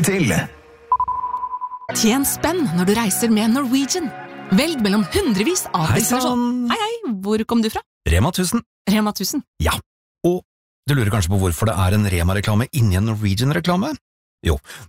til. Tjen spenn når du reiser med Norwegian. Velg mellom hundrevis av destinasjoner. Hei, hvor kom du fra? Rema 1000. Rema 1000. Ja, og du lurer kanskje på hvorfor det er en Rema-reklame inni en Norwegian-reklame? Jo,